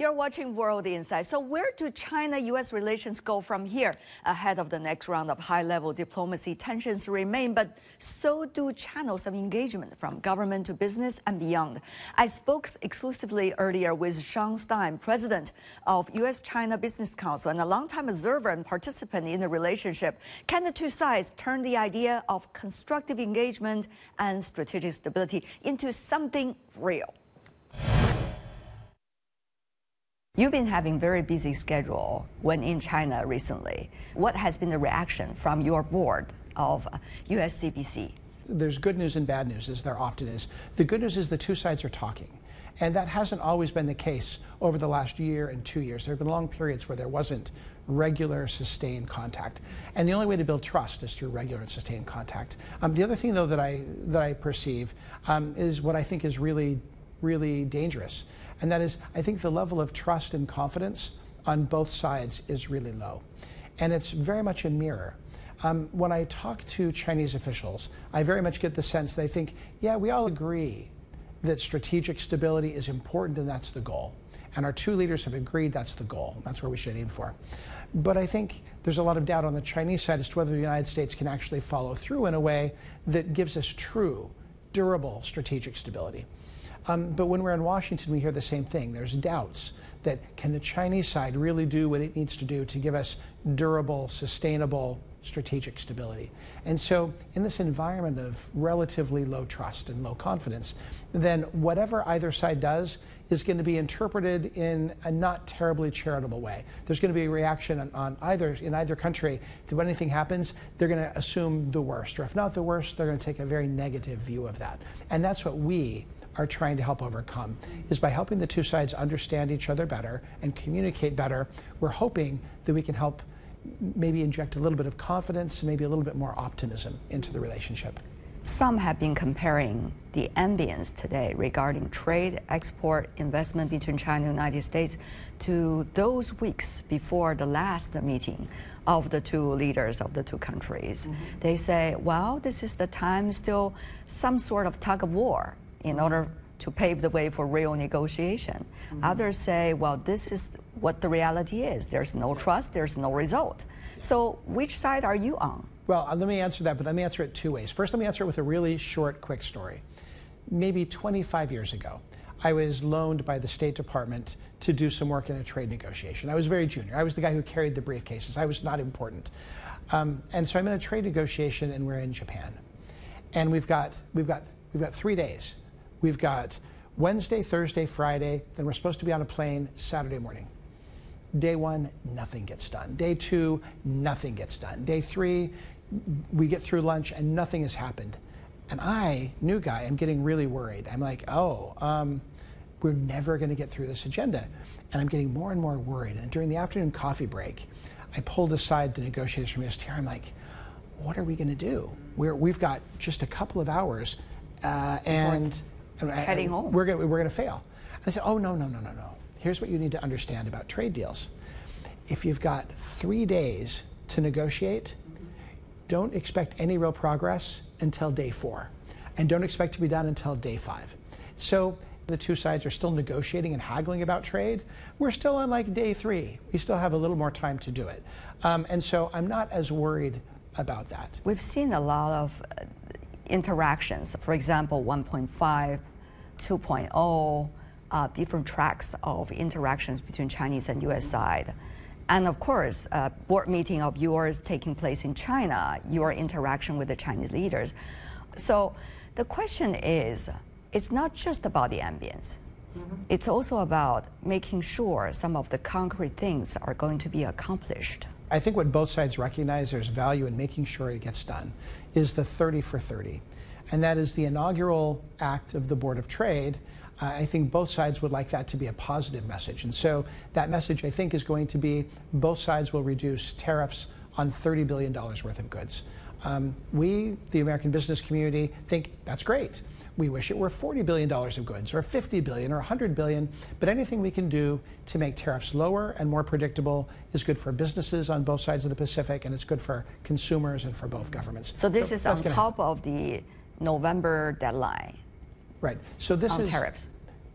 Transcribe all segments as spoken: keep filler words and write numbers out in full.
You're watching World Insight. So where do China-U S relations go from here? Ahead of the next round of high-level diplomacy, tensions remain, but so do channels of engagement from government to business and beyond. I spoke exclusively earlier with Sean Stein, president of U S China Business Council and a longtime observer and participant in the relationship. Can the two sides turn the idea of constructive engagement and strategic stability into something real? You've been having very busy schedule when in China recently. What has been the reaction from your board of U S C B C? There's good news and bad news, as there often is. The good news is the two sides are talking. And that hasn't always been the case over the last year and two years. There have been long periods where there wasn't regular, sustained contact. And the only way to build trust is through regular and sustained contact. Um, the other thing, though, that I, that I perceive um, is what I think is really, really dangerous. And that is, I think the level of trust and confidence on both sides is really low. And it's very much a mirror. Um, when I talk to Chinese officials, I very much get the sense they think, yeah, we all agree that strategic stability is important and that's the goal. And our two leaders have agreed that's the goal. That's where we should aim for. But I think there's a lot of doubt on the Chinese side as to whether the United States can actually follow through in a way that gives us true, durable strategic stability. Um, but when we're in Washington, we hear the same thing. There's doubts that can the Chinese side really do what it needs to do to give us durable, sustainable, strategic stability. And so in this environment of relatively low trust and low confidence, then whatever either side does is going to be interpreted in a not terribly charitable way. There's going to be a reaction on, on either, in either country to when anything happens, they're going to assume the worst, or if not the worst, they're going to take a very negative view of that. And that's what we are trying to help overcome, is by helping the two sides understand each other better and communicate better. We're hoping that we can help maybe inject a little bit of confidence, maybe a little bit more optimism into the relationship. Some have been comparing the ambience today regarding trade, export, investment between China and the United States to those weeks before the last meeting of the two leaders of the two countries. Mm-hmm. They say, well, this is the time still some sort of tug of war in order to pave the way for real negotiation. Mm-hmm. Others say, well, this is what the reality is. There's no trust, there's no result. So which side are you on? Well, let me answer that, but let me answer it two ways. First, let me answer it with a really short, quick story. Maybe twenty-five years ago, I was loaned by the State Department to do some work in a trade negotiation. I was very junior. I was the guy who carried the briefcases. I was not important. Um, and so I'm in a trade negotiation, and we're in Japan. And we've got, we've got, we've got three days. We've got Wednesday, Thursday, Friday, then we're supposed to be on a plane Saturday morning. Day one, nothing gets done. Day two, nothing gets done. Day three, we get through lunch and nothing has happened. And I, new guy, am getting really worried. I'm like, oh, um, we're never gonna get through this agenda. And I'm getting more and more worried. And during the afternoon coffee break, I pulled aside the negotiators from U S T R. I'm like, what are we gonna do? We're, we've got just a couple of hours uh, and heading home. We're gonna, we're gonna fail. I said, oh, no, no, no, no, no. Here's what you need to understand about trade deals. If you've got three days to negotiate, don't expect any real progress until day four. And don't expect to be done until day five. So the two sides are still negotiating and haggling about trade. We're still on like day three. We still have a little more time to do it. Um, and so I'm not as worried about that. We've seen a lot of uh, interactions. For example, one point five, two point oh, uh, different tracks of interactions between Chinese and U S side. And of course, a board meeting of yours taking place in China, your interaction with the Chinese leaders. So the question is, it's not just about the ambience. Mm-hmm. It's also about making sure some of the concrete things are going to be accomplished. I think what both sides recognize there's value in making sure it gets done is the thirty for thirty. And that is the inaugural act of the Board of Trade. Uh, I think both sides would like that to be a positive message. And so that message, I think, is going to be both sides will reduce tariffs on thirty billion dollars worth of goods. Um, we, the American business community, think that's great. We wish it were forty billion dollars of goods, or fifty billion dollars, or one hundred billion dollars, but anything we can do to make tariffs lower and more predictable is good for businesses on both sides of the Pacific, and it's good for consumers and for both governments. So this so is on top of the November deadline. Right. So this on is tariffs.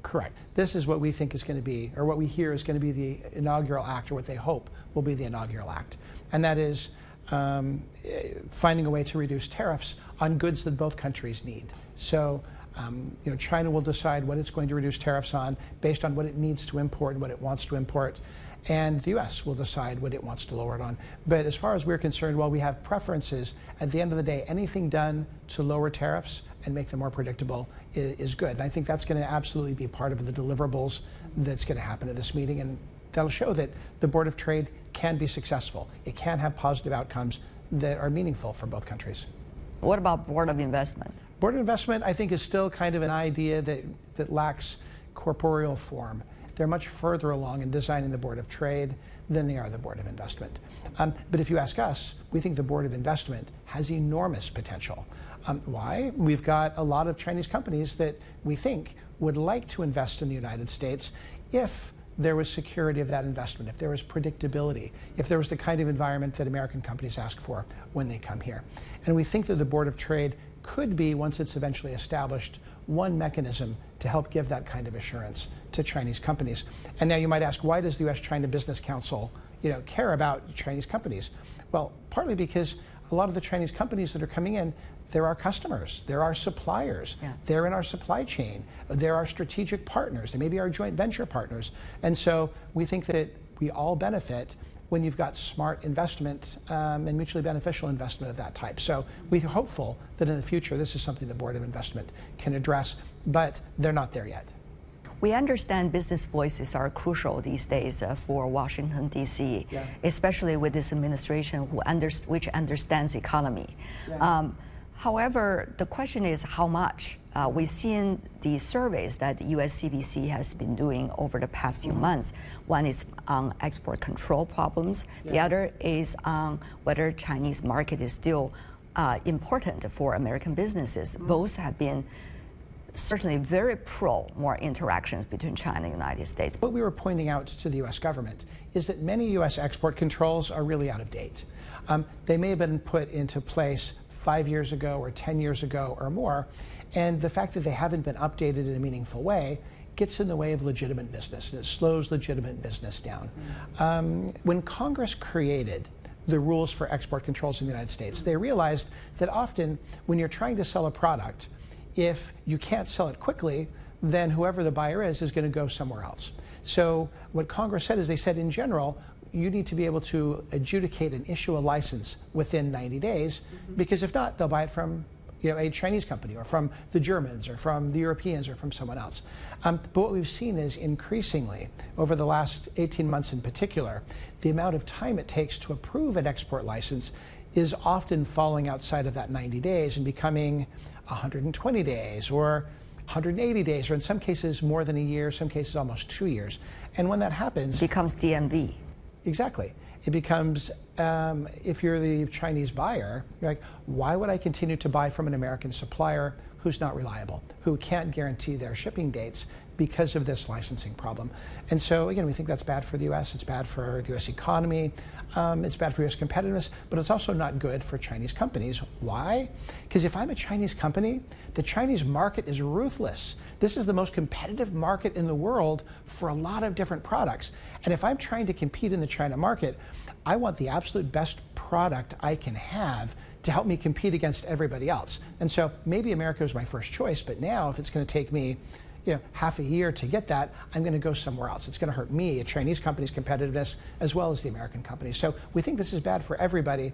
Correct. This is what we think is going to be, or what we hear is going to be the inaugural act, or what they hope will be the inaugural act. And that is um, finding a way to reduce tariffs on goods that both countries need. So um, you know, China will decide what it's going to reduce tariffs on based on what it needs to import and what it wants to import. And the U S will decide what it wants to lower it on. But as far as we're concerned, while we have preferences, at the end of the day, anything done to lower tariffs and make them more predictable is, is good. And I think that's going to absolutely be part of the deliverables that's going to happen at this meeting. And that'll show that the Board of Trade can be successful. It can have positive outcomes that are meaningful for both countries. What about Board of Investment? Board of Investment, I think, is still kind of an idea that, that lacks corporeal form. They're much further along in designing the Board of Trade than they are the Board of Investment. Um, but if you ask us, we think the Board of Investment has enormous potential. Um, why? We've got a lot of Chinese companies that we think would like to invest in the United States if there was security of that investment, if there was predictability, if there was the kind of environment that American companies ask for when they come here. And we think that the Board of Trade could be, once it's eventually established, one mechanism to help give that kind of assurance to Chinese companies. And now you might ask, why does the U S China Business Council, you know, care about Chinese companies? Well, partly because a lot of the Chinese companies that are coming in, they're our customers, they're our suppliers, yeah. They're in our supply chain, they're our strategic partners, they may be our joint venture partners. And so we think that we all benefit when you've got smart investment um, and mutually beneficial investment of that type. So we're hopeful that in the future this is something the Board of Investment can address, but they're not there yet. We understand business voices are crucial these days uh, for Washington, D C, yeah. Especially with this administration who under, which understands economy. Yeah. Um, however, the question is how much? Uh, we've seen the surveys that the U S C B C has been doing over the past few mm-hmm. months. One is on export control problems. Yeah. The other is on whether Chinese market is still uh, important for American businesses. Mm-hmm. Both have been certainly very pro more interactions between China and the United States. What we were pointing out to the U S government is that many U S export controls are really out of date. Um, they may have been put into place five years ago or ten years ago or more, and the fact that they haven't been updated in a meaningful way gets in the way of legitimate business, and it slows legitimate business down. Mm-hmm. um, when Congress created the rules for export controls in the United States, they realized that often when you're trying to sell a product, if you can't sell it quickly, then whoever the buyer is is going to go somewhere else. So what Congress said is they said in general, you need to be able to adjudicate and issue a license within ninety days, mm-hmm. because if not, they'll buy it from you know, a Chinese company or from the Germans or from the Europeans or from someone else. Um, but what we've seen is increasingly, over the last eighteen months in particular, the amount of time it takes to approve an export license is often falling outside of that ninety days and becoming one hundred twenty days or one hundred eighty days, or in some cases more than a year, some cases almost two years. And when that happens, it becomes D M V. Exactly. It becomes, um, if you're the Chinese buyer, you're like, why would I continue to buy from an American supplier who's not reliable, who can't guarantee their shipping dates because of this licensing problem? And so, again, we think that's bad for the U S, it's bad for the U S economy, um, it's bad for U S competitiveness, but it's also not good for Chinese companies. Why? Because if I'm a Chinese company, the Chinese market is ruthless. This is the most competitive market in the world for a lot of different products. And if I'm trying to compete in the China market, I want the absolute best product I can have to help me compete against everybody else. And so maybe America was my first choice, but now if it's going to take me you know, half a year to get that, I'm going to go somewhere else. It's going to hurt me, a Chinese company's competitiveness, as well as the American companies. So we think this is bad for everybody.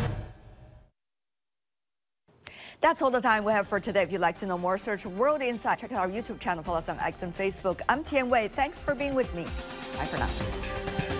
That's all the time we have for today. If you'd like to know more, search World Insight. Check out our YouTube channel. Follow us on X and Facebook. I'm Tian Wei. Thanks for being with me. Bye for now.